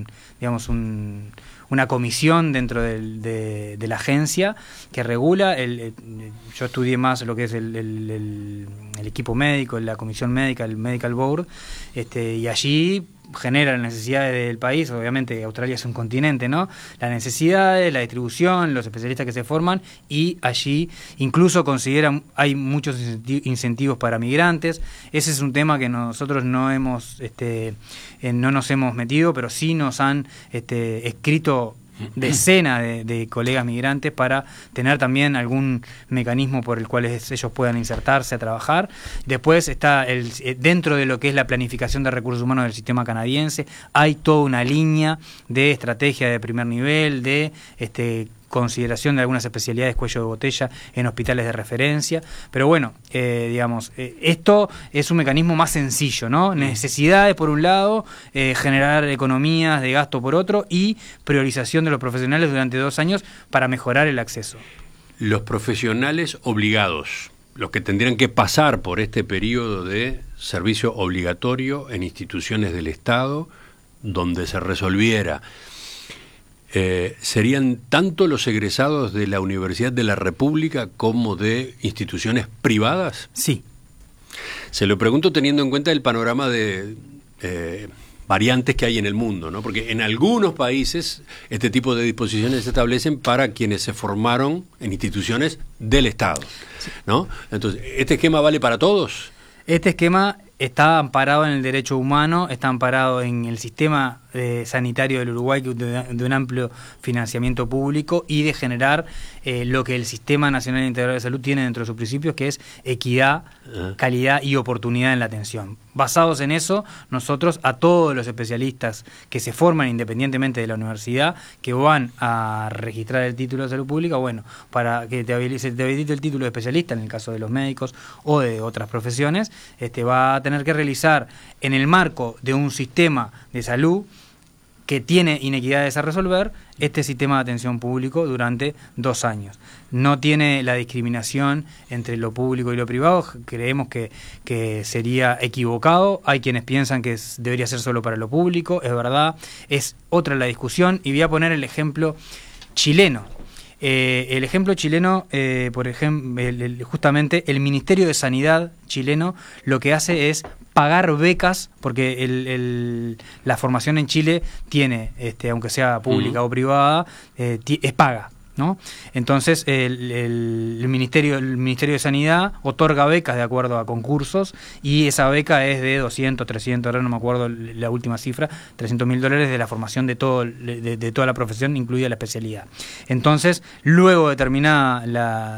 una comisión dentro de la agencia que regula. Yo estudié más lo que es el equipo médico, la comisión médica, el medical board, y allí genera las necesidades del país. Obviamente Australia es un continente, ¿no? Las necesidades, la distribución, los especialistas que se forman, y allí incluso consideran, hay muchos incentivos para migrantes. Ese es un tema que nosotros no nos hemos metido, pero sí nos han escrito decenas de colegas migrantes para tener también algún mecanismo por el cual ellos puedan insertarse a trabajar. Después está dentro de lo que es la planificación de recursos humanos del sistema canadiense, hay toda una línea de estrategia de primer nivel, de consideración de algunas especialidades cuello de botella en hospitales de referencia, pero esto es un mecanismo más sencillo, ¿no? Necesidades por un lado, generar economías de gasto por otro y priorización de los profesionales durante 2 años para mejorar el acceso. Los profesionales obligados, los que tendrían que pasar por este periodo de servicio obligatorio en instituciones del Estado, donde se resolviera, ¿serían tanto los egresados de la Universidad de la República como de instituciones privadas? Sí. Se lo pregunto teniendo en cuenta el panorama de variantes que hay en el mundo, ¿no? Porque en algunos países este tipo de disposiciones se establecen para quienes se formaron en instituciones del Estado, ¿no? Entonces, ¿este esquema vale para todos? Este esquema está amparado en el derecho humano, está amparado en el sistema sanitario del Uruguay, de un amplio financiamiento público y de generar lo que el Sistema Nacional Integral de Salud tiene dentro de sus principios, que es equidad, calidad y oportunidad en la atención. Basados en eso, nosotros a todos los especialistas que se forman independientemente de la universidad, que van a registrar el título de salud pública, para que se te habilite el título de especialista, en el caso de los médicos o de otras profesiones, va a tener que realizar en el marco de un sistema de salud que tiene inequidades a resolver, este sistema de atención público durante 2 años. No tiene la discriminación entre lo público y lo privado, creemos que sería equivocado, hay quienes piensan que debería ser solo para lo público, es verdad, es otra la discusión, y voy a poner el ejemplo chileno. El ejemplo chileno, por ejemplo, justamente el Ministerio de Sanidad chileno lo que hace es pagar becas, porque la formación en Chile tiene, aunque sea pública o privada, es paga, ¿no? Entonces el Ministerio de Sanidad otorga becas de acuerdo a concursos, y esa beca es de 200, 300, ahora no me acuerdo la última cifra, $300.000 de la formación de toda la profesión, incluida la especialidad. Entonces, luego de terminada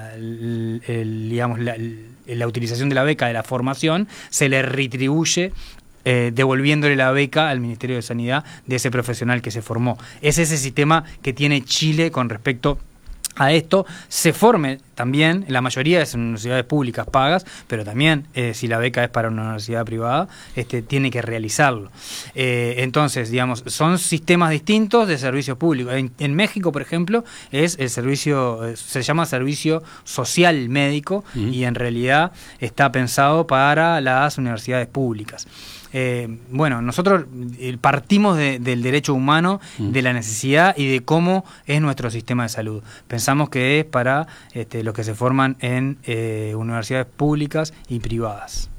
la utilización de la beca de la formación, se le retribuye devolviéndole la beca al Ministerio de Sanidad de ese profesional que se formó. Es ese sistema que tiene Chile con respecto a esto. Se forme también, la mayoría es en universidades públicas pagas, pero también si la beca es para una universidad privada, tiene que realizarlo. Entonces, son sistemas distintos de servicios públicos. En México, por ejemplo, es el servicio, se llama servicio social médico, y en realidad está pensado para las universidades públicas. bueno, nosotros partimos del derecho humano, de la necesidad y de cómo es nuestro sistema de salud. Pensamos que es para los que se forman en universidades públicas y privadas.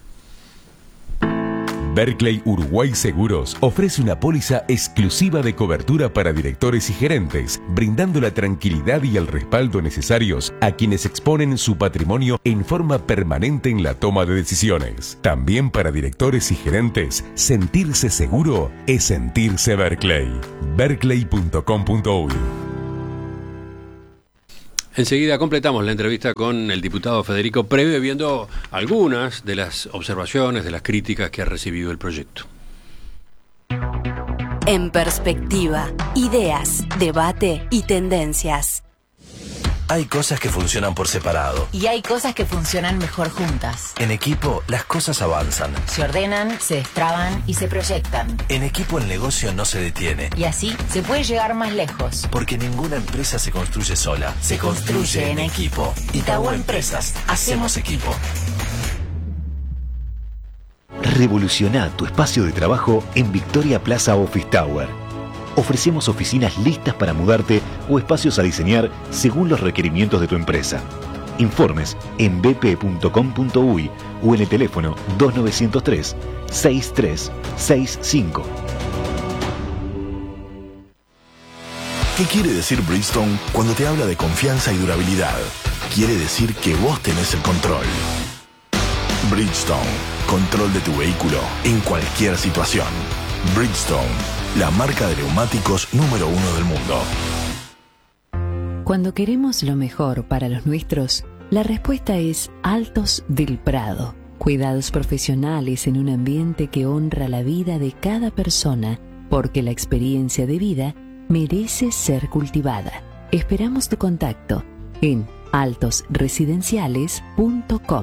Berkley Uruguay Seguros ofrece una póliza exclusiva de cobertura para directores y gerentes, brindando la tranquilidad y el respaldo necesarios a quienes exponen su patrimonio en forma permanente en la toma de decisiones. También para directores y gerentes, sentirse seguro es sentirse Berkley. Berkley.com.uy. Enseguida completamos la entrevista con el diputado Federico Preve, viendo algunas de las observaciones, de las críticas que ha recibido el proyecto. En perspectiva, ideas, debate y tendencias. Hay cosas que funcionan por separado. Y hay cosas que funcionan mejor juntas. En equipo, las cosas avanzan. Se ordenan, se destraban y se proyectan. En equipo, el negocio no se detiene. Y así se puede llegar más lejos. Porque ninguna empresa se construye sola. Se construye en equipo. Itaú Empresas. Hacemos equipo. Revoluciona tu espacio de trabajo en Victoria Plaza Office Tower. Ofrecemos oficinas listas para mudarte o espacios a diseñar según los requerimientos de tu empresa. Informes en bp.com.uy o en el teléfono 2903-6365. ¿Qué quiere decir Bridgestone cuando te habla de confianza y durabilidad? Quiere decir que vos tenés el control. Bridgestone, control de tu vehículo en cualquier situación. Bridgestone, la marca de neumáticos número 1 del mundo. Cuando queremos lo mejor para los nuestros, la respuesta es Altos del Prado. Cuidados profesionales en un ambiente que honra la vida de cada persona, porque la experiencia de vida merece ser cultivada. Esperamos tu contacto en altosresidenciales.com.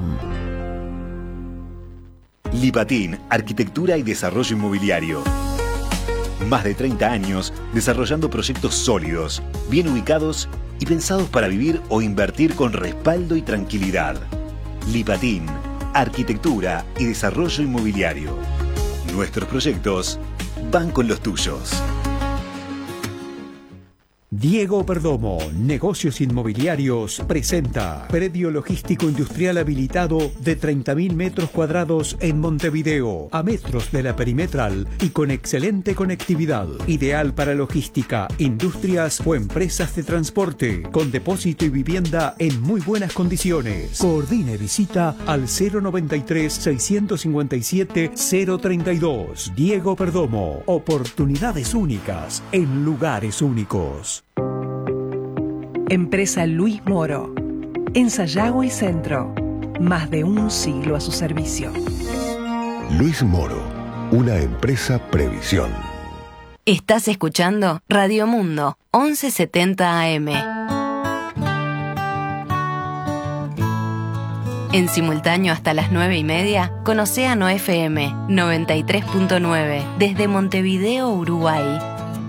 Lipatin, Arquitectura y Desarrollo Inmobiliario. Más de 30 años desarrollando proyectos sólidos, bien ubicados y pensados para vivir o invertir con respaldo y tranquilidad. Lipatin, Arquitectura y Desarrollo Inmobiliario. Nuestros proyectos van con los tuyos. Diego Perdomo, Negocios Inmobiliarios, presenta predio logístico industrial habilitado de 30.000 metros cuadrados en Montevideo, a metros de la perimetral y con excelente conectividad. Ideal para logística, industrias o empresas de transporte, con depósito y vivienda en muy buenas condiciones. Coordine visita al 093-657-032. Diego Perdomo, oportunidades únicas en lugares únicos. Empresa Luis Moro, en Sayago y Centro, más de un siglo a su servicio. Luis Moro, una empresa Previsión. Estás escuchando Radio Mundo, 1170 AM. En simultáneo hasta las 9:30, con Océano FM 93.9, desde Montevideo, Uruguay.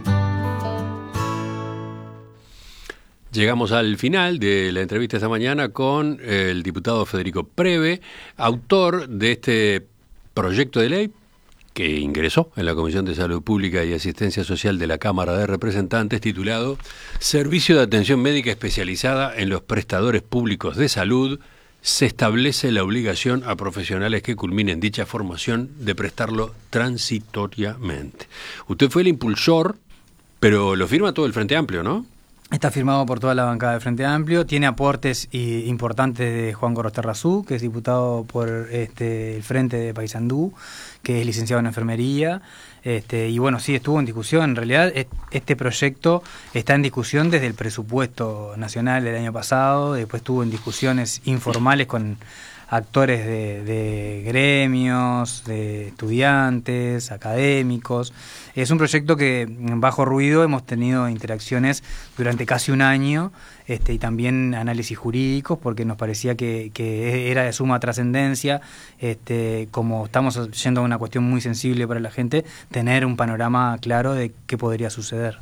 Llegamos al final de la entrevista esta mañana con el diputado Federico Preve, autor de este proyecto de ley que ingresó en la Comisión de Salud Pública y Asistencia Social de la Cámara de Representantes, titulado Servicio de Atención Médica Especializada en los Prestadores Públicos de Salud. Se establece la obligación a profesionales que culminen dicha formación de prestarlo transitoriamente. Usted fue el impulsor, pero lo firma todo el Frente Amplio, ¿no? Está firmado por toda la bancada del Frente Amplio, tiene aportes importantes de Juan Gorosterrazú, que es diputado por el Frente de Paysandú, que es licenciado en enfermería, y bueno, sí, estuvo en discusión. En realidad, este proyecto está en discusión desde el presupuesto nacional del año pasado, después estuvo en discusiones informales con actores de gremios, de estudiantes, académicos. Es un proyecto que, bajo ruido, hemos tenido interacciones durante casi un año, y también análisis jurídicos, porque nos parecía que era de suma trascendencia, como estamos yendo a una cuestión muy sensible para la gente, tener un panorama claro de qué podría suceder.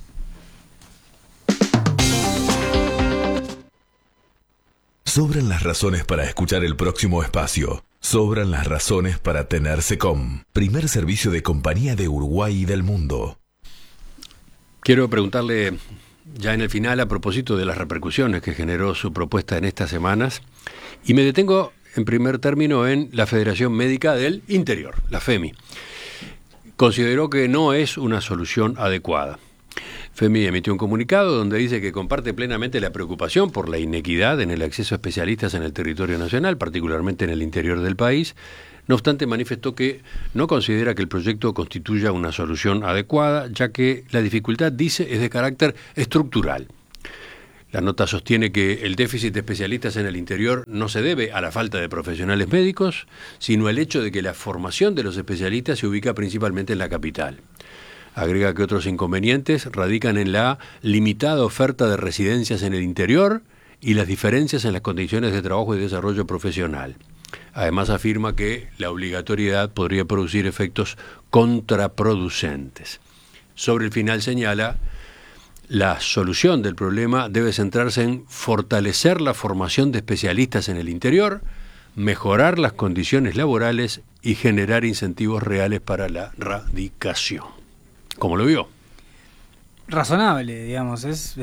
Sobran las razones para escuchar el próximo espacio. Sobran las razones para tener SECOM, primer servicio de compañía de Uruguay y del mundo. Quiero preguntarle ya en el final a propósito de las repercusiones que generó su propuesta en estas semanas, y me detengo en primer término en la Federación Médica del Interior, la FEMI. Consideró que no es una solución adecuada. FEMI emitió un comunicado donde dice que comparte plenamente la preocupación por la inequidad en el acceso a especialistas en el territorio nacional, particularmente en el interior del país. No obstante, manifestó que no considera que el proyecto constituya una solución adecuada, ya que la dificultad, dice, es de carácter estructural. La nota sostiene que el déficit de especialistas en el interior no se debe a la falta de profesionales médicos, sino al hecho de que la formación de los especialistas se ubica principalmente en la capital. Agrega que otros inconvenientes radican en la limitada oferta de residencias en el interior y las diferencias en las condiciones de trabajo y desarrollo profesional. Además, afirma que la obligatoriedad podría producir efectos contraproducentes. Sobre el final señala, la solución del problema debe centrarse en fortalecer la formación de especialistas en el interior, mejorar las condiciones laborales y generar incentivos reales para la radicación. ¿Cómo lo vio? Razonable, digamos,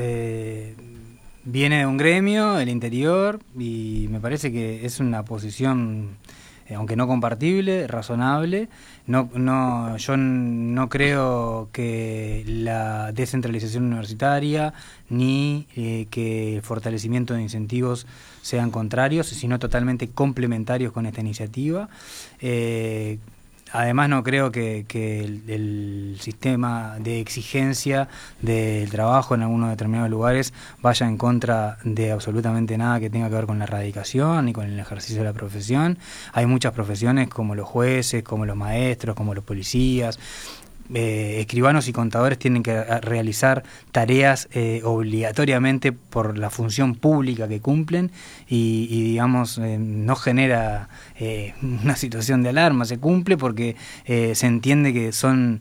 viene de un gremio, el interior, y me parece que es una posición, aunque no compartible, razonable. Yo no creo que la descentralización universitaria ni que el fortalecimiento de incentivos sean contrarios, sino totalmente complementarios con esta iniciativa. Además, no creo que el sistema de exigencia del trabajo en algunos determinados lugares vaya en contra de absolutamente nada que tenga que ver con la erradicación ni con el ejercicio de la profesión. Hay muchas profesiones como los jueces, como los maestros, como los policías. Escribanos y contadores tienen que realizar tareas obligatoriamente por la función pública que cumplen y digamos, no genera una situación de alarma, se cumple porque se entiende que son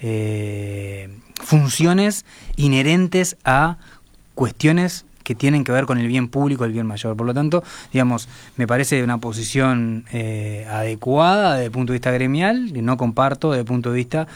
funciones inherentes a cuestiones que tienen que ver con el bien público, el bien mayor. Por lo tanto, digamos, me parece una posición adecuada desde el punto de vista gremial, y no comparto desde el punto de vista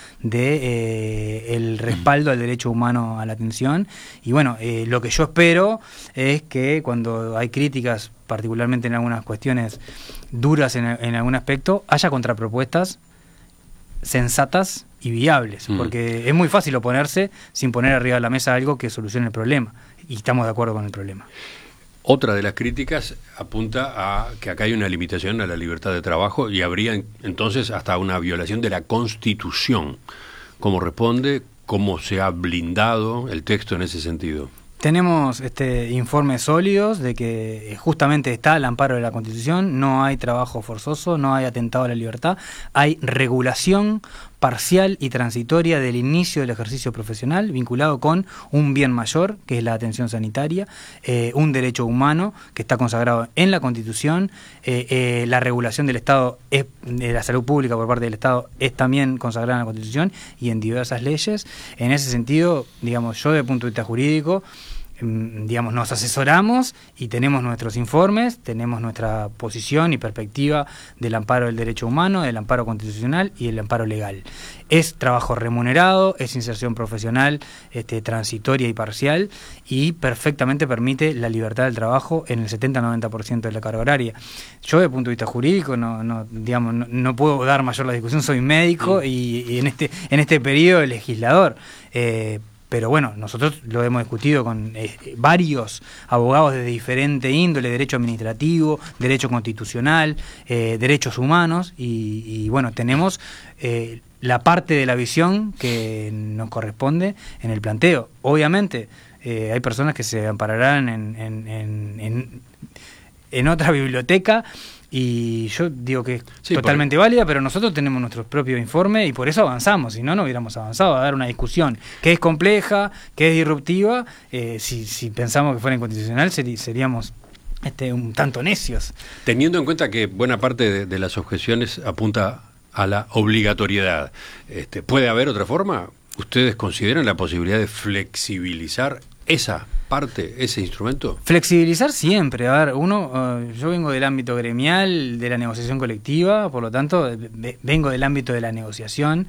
de el respaldo al derecho humano a la atención. Y bueno, lo que yo espero es que cuando hay críticas, particularmente en algunas cuestiones duras en algún aspecto, haya contrapropuestas sensatas y viables, porque es muy fácil oponerse sin poner arriba de la mesa algo que solucione el problema. Y estamos de acuerdo con el problema. Otra de las críticas apunta a que acá hay una limitación a la libertad de trabajo y habría entonces hasta una violación de la Constitución. ¿Cómo responde? ¿Cómo se ha blindado el texto en ese sentido? Tenemos informes sólidos de que justamente está el amparo de la Constitución, no hay trabajo forzoso, no hay atentado a la libertad, hay regulación parcial y transitoria del inicio del ejercicio profesional vinculado con un bien mayor, que es la atención sanitaria, un derecho humano que está consagrado en la Constitución, la regulación del Estado, de la salud pública por parte del Estado es también consagrada en la Constitución y en diversas leyes. En ese sentido, digamos, yo desde el punto de vista jurídico, digamos, nos asesoramos y tenemos nuestros informes, tenemos nuestra posición y perspectiva del amparo del derecho humano, del amparo constitucional y del amparo legal. Es trabajo remunerado, es inserción profesional transitoria y parcial y perfectamente permite la libertad del trabajo en el 70-90% de la carga horaria. Yo, desde el punto de vista jurídico, no puedo dar mayor la discusión, soy médico y en este periodo legislador. Pero bueno, nosotros lo hemos discutido con varios abogados de diferente índole, derecho administrativo, derecho constitucional, derechos humanos, y bueno, tenemos la parte de la visión que nos corresponde en el planteo. Obviamente, hay personas que se ampararán en otra biblioteca, y yo digo que es totalmente válida, pero nosotros tenemos nuestro propio informe y por eso avanzamos, si no, no hubiéramos avanzado a dar una discusión que es compleja, que es disruptiva. Si pensamos que fuera inconstitucional seríamos un tanto necios. Teniendo en cuenta que buena parte de las objeciones apunta a la obligatoriedad, ¿puede haber otra forma? ¿Ustedes consideran la posibilidad de flexibilizar esa parte, ese instrumento? Flexibilizar siempre. A ver, yo vengo del ámbito gremial, de la negociación colectiva, por lo tanto, vengo del ámbito de la negociación,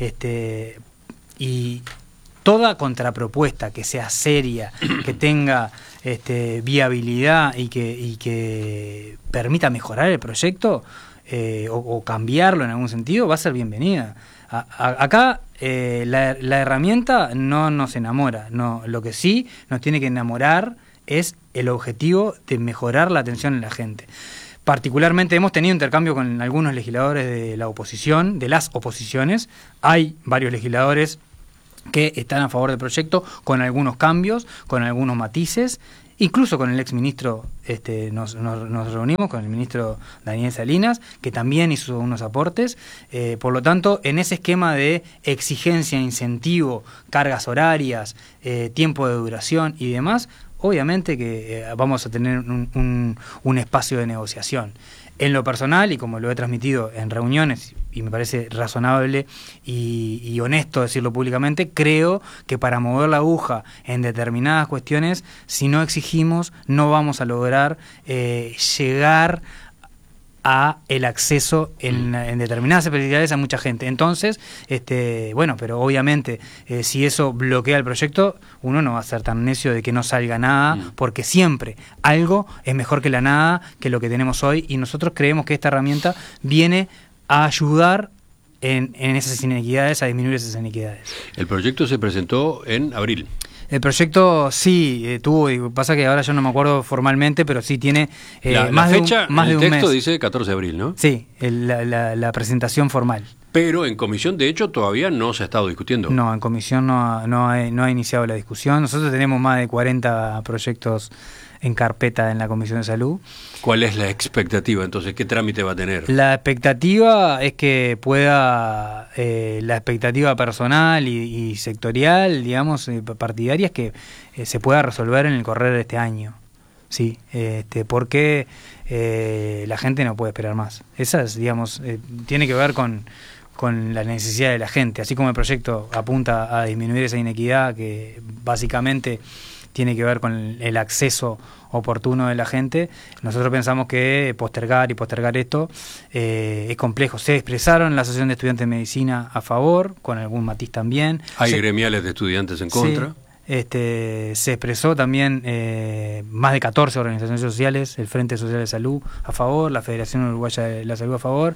y toda contrapropuesta que sea seria, que tenga viabilidad y que permita mejorar el proyecto o cambiarlo en algún sentido, va a ser bienvenida. Acá la herramienta no nos enamora, no, lo que sí nos tiene que enamorar es el objetivo de mejorar la atención en la gente. Particularmente hemos tenido intercambio con algunos legisladores de la oposición, de las oposiciones. Hay varios legisladores que están a favor del proyecto, con algunos cambios, con algunos matices. Incluso con el exministro nos reunimos, con el ministro Daniel Salinas, que también hizo unos aportes. Por lo tanto, en ese esquema de exigencia, incentivo, cargas horarias, tiempo de duración y demás, obviamente que vamos a tener un espacio de negociación. En lo personal, y como lo he transmitido en reuniones, y me parece razonable y honesto decirlo públicamente, creo que para mover la aguja en determinadas cuestiones, si no exigimos, no vamos a lograr llegar a el acceso en determinadas especialidades a mucha gente. Entonces, pero obviamente si eso bloquea el proyecto, uno no va a ser tan necio de que no salga nada, porque siempre algo es mejor que la nada, que lo que tenemos hoy, y nosotros creemos que esta herramienta viene a ayudar en esas inequidades, a disminuir esas inequidades. El proyecto se presentó en abril. El proyecto sí tuvo, pasa que ahora yo no me acuerdo formalmente, pero sí tiene más de un mes. El texto dice 14 de abril, ¿no? Sí, la presentación formal. Pero en comisión, de hecho, todavía no se ha estado discutiendo. No, en comisión no ha iniciado la discusión. Nosotros tenemos más de 40 proyectos en carpeta en la Comisión de Salud. ¿Cuál es la expectativa entonces? ¿Qué trámite va a tener? La expectativa es que pueda, la expectativa personal y sectorial, digamos, partidaria, es que se pueda resolver en el correr de este año. Sí, porque la gente no puede esperar más. Esa es, digamos, tiene que ver con la necesidad de la gente. Así como el proyecto apunta a disminuir esa inequidad que básicamente tiene que ver con el acceso oportuno de la gente, nosotros pensamos que postergar esto es complejo. Se expresaron en la Asociación de Estudiantes de Medicina a favor, con algún matiz también. Hay gremiales de estudiantes en contra. Se expresó también más de 14 organizaciones sociales, el Frente Social de Salud a favor, la Federación Uruguaya de la Salud a favor.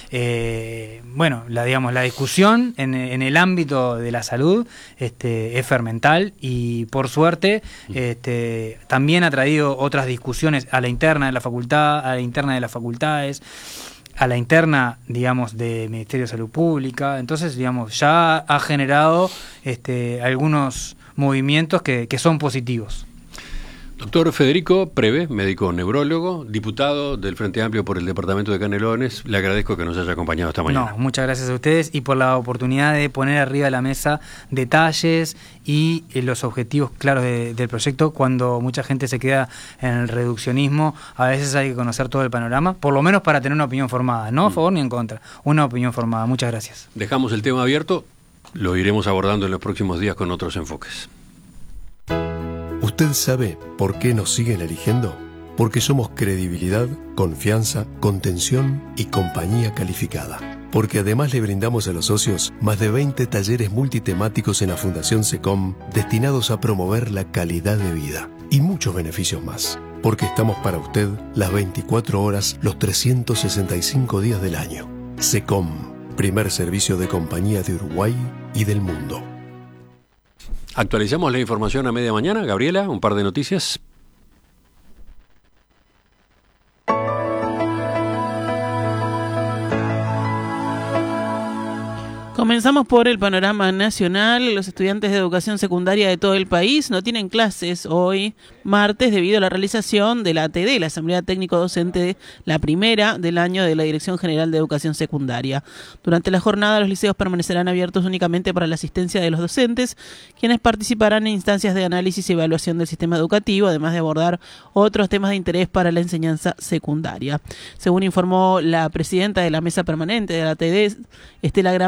La discusión en el ámbito de la salud es fermental y por suerte también ha traído otras discusiones a la interna de la facultad, a la interna de las facultades, a la interna, digamos, del Ministerio de Salud Pública. Entonces, digamos, ya ha generado algunos movimientos que son positivos. Doctor Federico Preve, médico neurólogo, diputado del Frente Amplio por el Departamento de Canelones, le agradezco que nos haya acompañado esta mañana. No, muchas gracias a ustedes y por la oportunidad de poner arriba de la mesa detalles y los objetivos claros del proyecto. Cuando mucha gente se queda en el reduccionismo, a veces hay que conocer todo el panorama, por lo menos para tener una opinión formada, no a favor ni en contra, una opinión formada. Muchas gracias. Dejamos el tema abierto, lo iremos abordando en los próximos días con otros enfoques. ¿Usted sabe por qué nos siguen eligiendo? Porque somos credibilidad, confianza, contención y compañía calificada. Porque además le brindamos a los socios más de 20 talleres multitemáticos en la Fundación SECOM destinados a promover la calidad de vida y muchos beneficios más. Porque estamos para usted las 24 horas, los 365 días del año. SECOM, primer servicio de compañía de Uruguay y del mundo. Actualizamos la información a media mañana. Gabriela, un par de noticias. Comenzamos por el panorama nacional. Los estudiantes de educación secundaria de todo el país no tienen clases hoy, martes, debido a la realización de la ATD, la Asamblea Técnico Docente, la primera del año de la Dirección General de Educación Secundaria. Durante la jornada, los liceos permanecerán abiertos únicamente para la asistencia de los docentes, quienes participarán en instancias de análisis y evaluación del sistema educativo, además de abordar otros temas de interés para la enseñanza secundaria. Según informó la presidenta de la Mesa Permanente de la ATD, Estela Gramajo,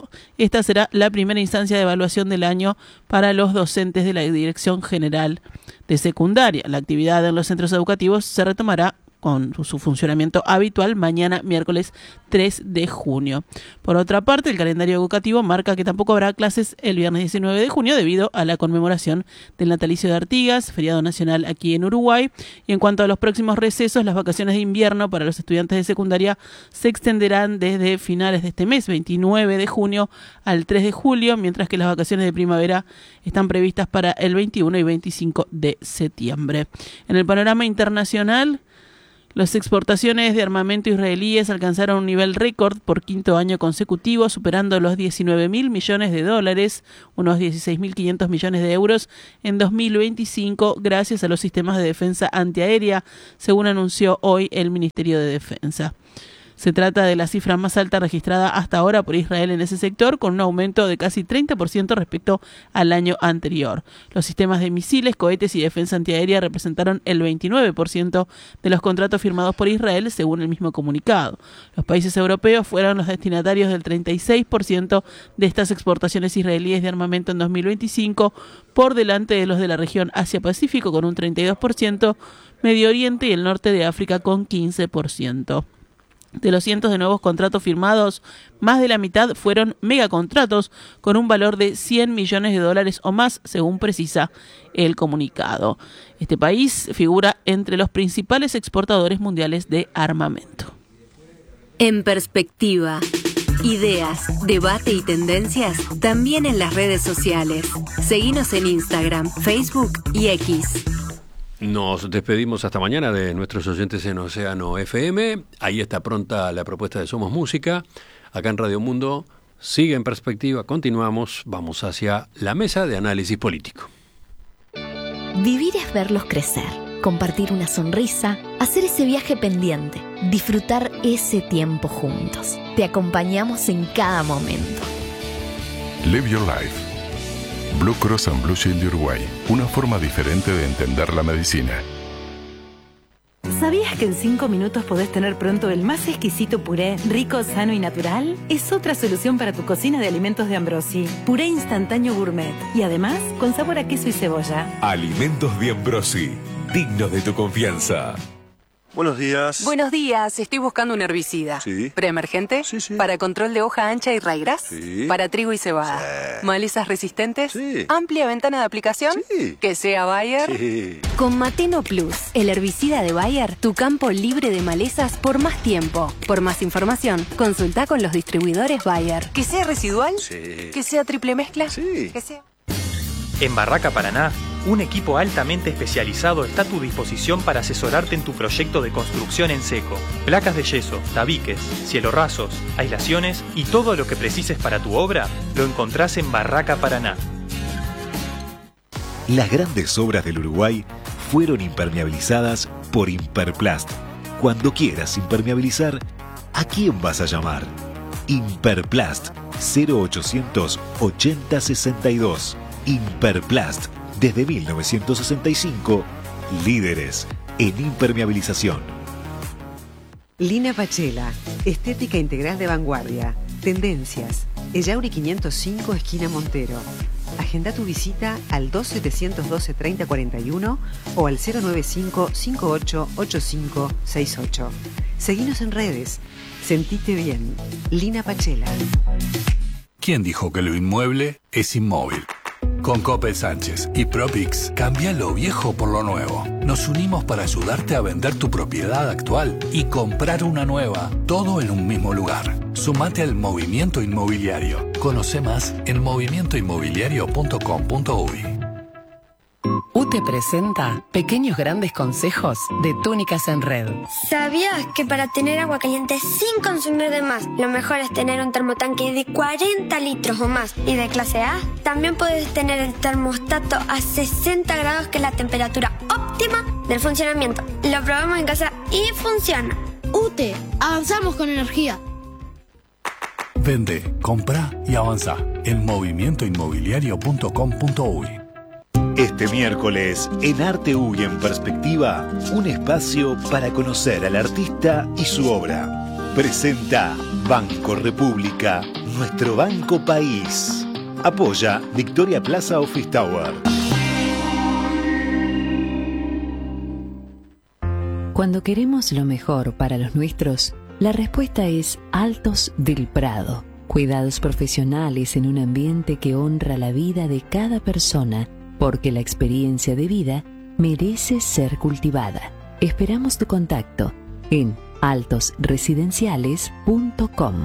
Educativo. Esta será la primera instancia de evaluación del año para los docentes de la Dirección General de Secundaria. La actividad en los centros educativos se retomará con su funcionamiento habitual mañana, miércoles 3 de junio. Por otra parte, el calendario educativo marca que tampoco habrá clases el viernes 19 de junio debido a la conmemoración del natalicio de Artigas, feriado nacional aquí en Uruguay. Y en cuanto a los próximos recesos, las vacaciones de invierno para los estudiantes de secundaria se extenderán desde finales de este mes, 29 de junio al 3 de julio, mientras que las vacaciones de primavera están previstas para el 21 y 25 de septiembre. En el panorama internacional, las exportaciones de armamento israelíes alcanzaron un nivel récord por quinto año consecutivo, superando los 19.000 millones de dólares, unos 16.500 millones de euros, en 2025, gracias a los sistemas de defensa antiaérea, según anunció hoy el Ministerio de Defensa. Se trata de la cifra más alta registrada hasta ahora por Israel en ese sector, con un aumento de casi 30% respecto al año anterior. Los sistemas de misiles, cohetes y defensa antiaérea representaron el 29% de los contratos firmados por Israel, según el mismo comunicado. Los países europeos fueron los destinatarios del 36% de estas exportaciones israelíes de armamento en 2025, por delante de los de la región Asia-Pacífico con un 32%, Medio Oriente y el norte de África con 15%. De los cientos de nuevos contratos firmados, más de la mitad fueron megacontratos con un valor de 100 millones de dólares o más, según precisa el comunicado. Este país figura entre los principales exportadores mundiales de armamento. En perspectiva, ideas, debate y tendencias también en las redes sociales. Seguinos en Instagram, Facebook y X. Nos despedimos hasta mañana de nuestros oyentes en Océano FM. Ahí está pronta la propuesta de Somos Música. Acá en Radio Mundo sigue en perspectiva. Continuamos. Vamos hacia la mesa de análisis político. Vivir es verlos crecer, compartir una sonrisa, hacer ese viaje pendiente, disfrutar ese tiempo juntos. Te acompañamos en cada momento. Live your life. Blue Cross and Blue Shield de Uruguay, una forma diferente de entender la medicina. ¿Sabías que en 5 minutos podés tener pronto el más exquisito puré, rico, sano y natural? Es otra solución para tu cocina de alimentos de Ambrosi. Puré instantáneo gourmet y además con sabor a queso y cebolla. Alimentos de Ambrosi, dignos de tu confianza. Buenos días. Buenos días, estoy buscando un herbicida. Sí. ¿Preemergente? Sí. ¿Para control de hoja ancha y raigras? Sí. ¿Para trigo y cebada? Sí. ¿Malezas resistentes? Sí. ¿Amplia ventana de aplicación? Sí. ¿Que sea Bayer? Sí. Con Mateno Plus, el herbicida de Bayer, tu campo libre de malezas por más tiempo. Por más información, consulta con los distribuidores Bayer. ¿Que sea residual? Sí. ¿Que sea triple mezcla? Sí. ¿Que sea? En Barraca Paraná, un equipo altamente especializado está a tu disposición para asesorarte en tu proyecto de construcción en seco. Placas de yeso, tabiques, cielorrasos, aislaciones y todo lo que precises para tu obra lo encontrás en Barraca Paraná. Las grandes obras del Uruguay fueron impermeabilizadas por Imperplast. Cuando quieras impermeabilizar, ¿a quién vas a llamar? Imperplast 0800 80 62. Imperplast, desde 1965, líderes en impermeabilización. Lina Pachela, estética integral de vanguardia, tendencias, Ellauri 505, esquina Montero. Agenda tu visita al 2712-3041 o al 095-588568. Seguinos en redes. Sentite bien. Lina Pachela. ¿Quién dijo que lo inmueble es inmóvil? Con Coppel Sánchez y Propix, cambia lo viejo por lo nuevo. Nos unimos para ayudarte a vender tu propiedad actual y comprar una nueva, todo en un mismo lugar. Sumate al movimiento inmobiliario. Conoce más en movimientoinmobiliario.com.uy. UTE presenta Pequeños Grandes Consejos de Túnicas en Red. ¿Sabías que para tener agua caliente sin consumir de más, lo mejor es tener un termotanque de 40 litros o más y de clase A? También puedes tener el termostato a 60 grados, que es la temperatura óptima del funcionamiento. Lo probamos en casa y funciona. UTE, avanzamos con energía. Vende, compra y avanza en movimientoinmobiliario.com.uy. Este miércoles, en Arte U y en Perspectiva, un espacio para conocer al artista y su obra. Presenta Banco República nuestro Banco País. Apoya Victoria Plaza Office Tower. Cuando queremos lo mejor para los nuestros, la respuesta es Altos del Prado. Cuidados profesionales en un ambiente que honra la vida de cada persona, porque la experiencia de vida merece ser cultivada. Esperamos tu contacto en altosresidenciales.com.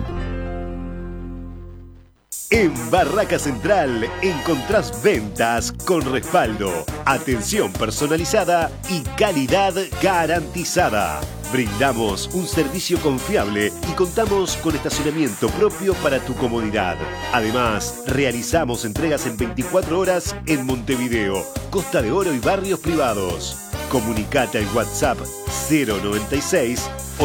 En Barraca Central encontrás ventas con respaldo, atención personalizada y calidad garantizada. Brindamos un servicio confiable y contamos con estacionamiento propio para tu comodidad. Además, realizamos entregas en 24 horas en Montevideo, Costa de Oro y barrios privados. Comunicate al WhatsApp 096